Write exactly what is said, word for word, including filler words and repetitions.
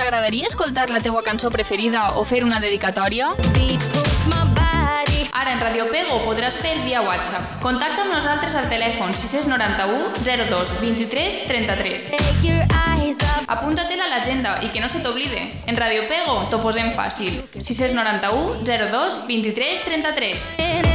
T'agradaria escoltar la teua cançó preferida o fer una dedicatòria? Ara en Radio Pego podràs fer via WhatsApp. Contacta amb nosaltres al telèfon sis nou u zero dos vint-i-tres trenta-tres. Apunta-te'l a l'agenda i que no se t'oblide. En Radio Pego t'ho posem fàcil. sis nou u zero dos vint-i-tres trenta-tres.